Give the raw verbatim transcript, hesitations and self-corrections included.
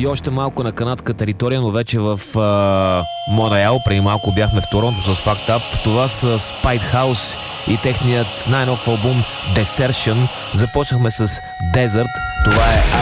И още малко на канадска територия, но вече в а, Монреал. Преди малко бяхме в Торонто с Fact Up. Това са Spite House и техният най-нов албум Desertion. Започнахме с Desert. Това е